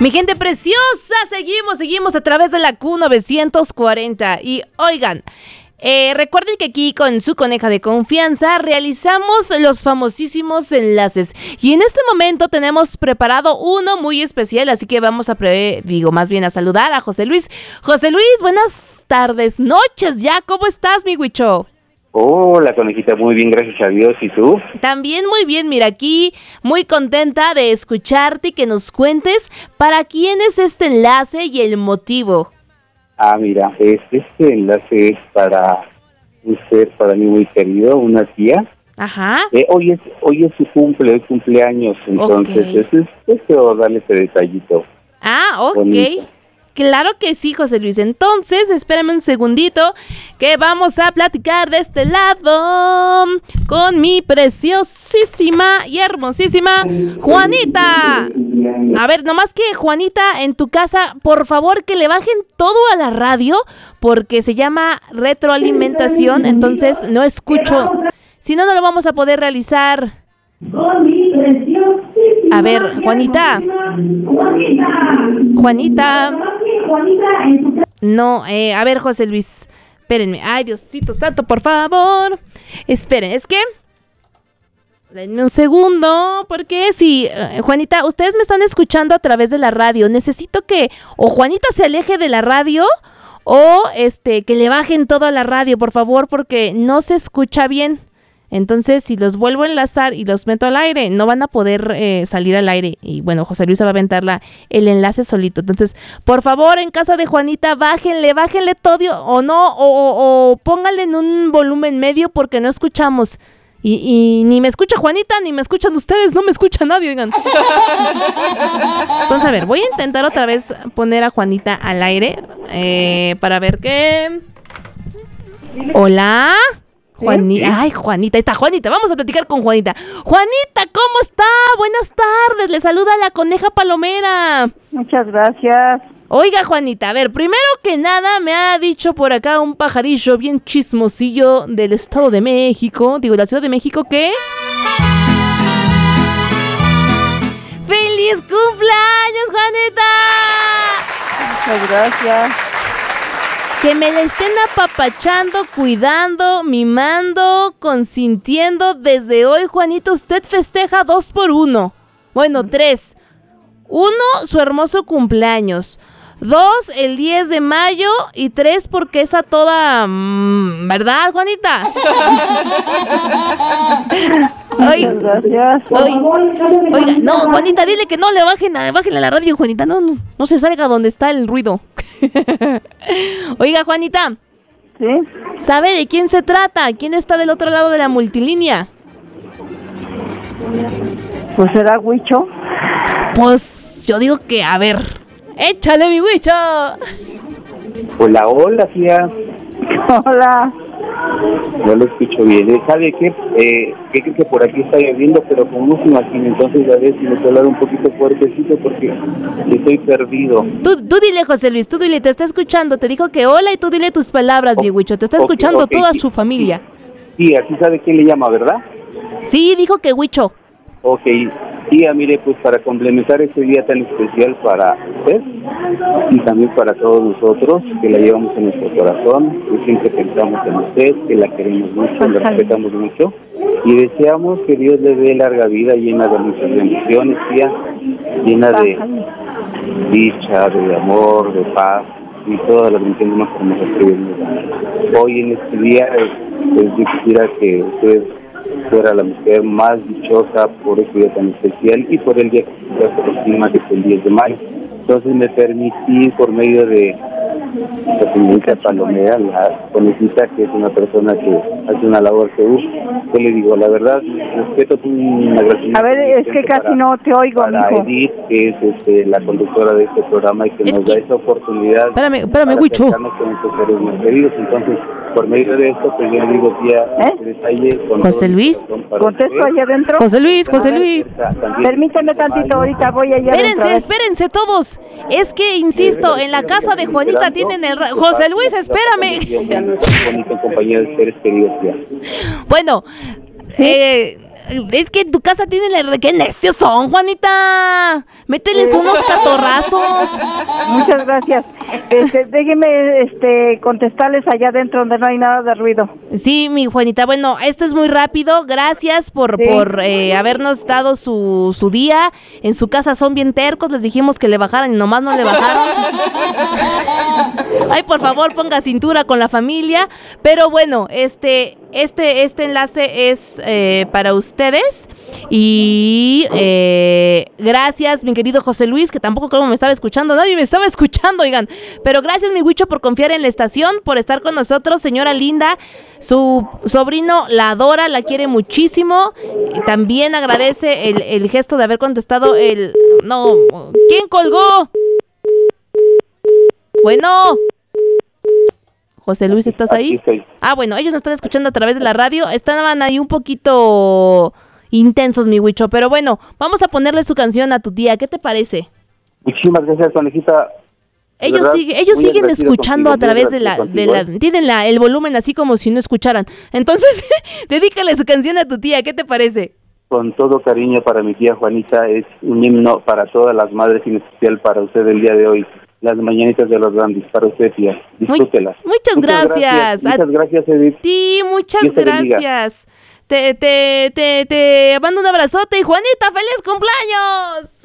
Mi gente preciosa, seguimos a través de la Q940. Y oigan, recuerden que aquí con su coneja de confianza realizamos los famosísimos enlaces. Y en este momento tenemos preparado uno muy especial, así que vamos a saludar a José Luis. José Luis, buenas tardes, noches ya, ¿cómo estás, mi Huicho? Hola, conejita, muy bien, gracias a Dios. ¿Y tú? También muy bien, mira, aquí muy contenta de escucharte y que nos cuentes para quién es este enlace y el motivo. Mira, este enlace es para un ser para mí muy querido, una tía. Ajá. Hoy es su cumpleaños, entonces quiero darle ese detallito. Ok. Bonito. Claro que sí, José Luis. Entonces, espérame un segundito que vamos a platicar de este lado con mi preciosísima y hermosísima Juanita. A ver, nomás que Juanita, en tu casa, por favor que le bajen todo a la radio porque se llama retroalimentación, entonces no escucho. Si no, no lo vamos a poder realizar. A ver, Juanita. No, a ver, José Luis, espérenme. Ay, Diosito santo, por favor. Esperen, es que... denme un segundo, porque si, Juanita, ustedes me están escuchando a través de la radio. Necesito que o Juanita se aleje de la radio o que le bajen todo a la radio, por favor, porque no se escucha bien. Entonces, si los vuelvo a enlazar y los meto al aire, no van a poder salir al aire. Y bueno, José Luis se va a aventar el enlace solito. Entonces, por favor, en casa de Juanita, bájenle todo o no, o pónganle en un volumen medio porque no escuchamos. Y ni me escucha Juanita, ni me escuchan ustedes, no me escucha nadie, oigan. Entonces, a ver, voy a intentar otra vez poner a Juanita al aire para ver qué... Hola... Ay, Juanita, ahí está Juanita, vamos a platicar con Juanita. Juanita, ¿cómo está? Buenas tardes, le saluda la coneja palomera. Muchas gracias. Oiga, Juanita, a ver, primero que nada me ha dicho por acá un pajarillo bien chismosillo del Estado de México, la Ciudad de México, que... ¡Feliz cumpleaños, Juanita! Muchas gracias. Que me la estén apapachando, cuidando, mimando, consintiendo. Desde hoy, Juanita, usted festeja 2 por 1. Bueno, 3. 1, su hermoso cumpleaños. 2, el 10 de mayo. Y 3, porque es a toda... ¿verdad, Juanita? Muchas gracias. Oiga, no, Juanita, dile que no le bajen a la radio, Juanita. No se salga donde está el ruido. Oiga, Juanita. ¿Sí? ¿Sabe de quién se trata? ¿Quién está del otro lado de la multilínea? Pues será Huicho. Pues yo digo que, a ver, échale mi Huicho. Hola, tía. Hola. No lo escucho bien. ¿Sabe qué? Creo que por aquí está lloviendo, pero como no se imagina, entonces a ver si me puedo hablar un poquito fuertecito porque estoy perdido. Tú dile, José Luis, tú dile, te está escuchando, te dijo que hola y tú dile tus palabras, mi Huicho, te está escuchando toda su familia. Sí, así sabe quién le llama, ¿verdad? Sí, dijo que Huicho. Ok, tía, mire, pues para complementar este día tan especial para usted y también para todos nosotros que la llevamos en nuestro corazón, que siempre pensamos en usted, que la queremos mucho, la respetamos mucho y deseamos que Dios le dé larga vida llena de muchas bendiciones, tía, llena de dicha, de amor, de paz y todas las bendiciones más hermosas que Dios nos da. Hoy en este día, yo quisiera que usted fuera la mujer más dichosa por este día tan especial y por el día que se aproxima, que es el 10 de mayo. Entonces me permití, por medio de la señorita Palomera, la conejita, que es una persona que hace una labor que yo le digo, la verdad, respeto tu agradecimiento. A ver, es que casi no te oigo, para mijo. Edith, que es la conductora de este programa y que nos da esa oportunidad. Espérame, Huicho. Con nuestros seres más queridos. Entonces, por medio de esto, pues yo le digo, tía, detalle con José Luis. ¿Contesto allá adentro? José Luis. Permíteme tantito, ahorita voy allá adentro. Espérense todos. Es que, insisto, en la casa de Juanita tienen el... José Luis, espérame. Bonita compañía de seres queridos, tía. Bueno, Es que en tu casa tienen el... ¡Qué necios son, Juanita! Mételes unos catorrazos. Muchas gracias. Déjeme contestarles allá adentro donde no hay nada de ruido. Sí, mi Juanita, bueno, esto es muy rápido. Gracias por habernos dado su día. En su casa son bien tercos, les dijimos que le bajaran y nomás no le bajaron. Ay, por favor, ponga cintura con la familia. Pero bueno, este enlace es para ustedes. Y gracias, mi querido José Luis, que tampoco creo que me estaba escuchando. Nadie me estaba escuchando, oigan. Pero gracias, mi Huicho, por confiar en la estación, por estar con nosotros. Señora linda, su sobrino la adora, la quiere muchísimo. Y también agradece el gesto de haber contestado el... No, ¿quién colgó? Bueno... José Luis, ¿estás ahí? Ah, bueno, ellos nos están escuchando a través de la radio. Estaban ahí un poquito intensos, mi Huicho. Pero bueno, vamos a ponerle su canción a tu tía. ¿Qué te parece? Muchísimas gracias, conejita. Ellos siguen escuchando contigo, a través de la tienen el volumen así como si no escucharan. Entonces, dedícale su canción a tu tía. ¿Qué te parece? Con todo cariño para mi tía Juanita. Es un himno para todas las madres, y en especial para usted el día de hoy. Las mañanitas de los Randis, para usted, tía. Disfrútelas. Muchas gracias. Muchas gracias, Edith. Sí, muchas gracias. Te mando un abrazote y Juanita, ¡feliz cumpleaños!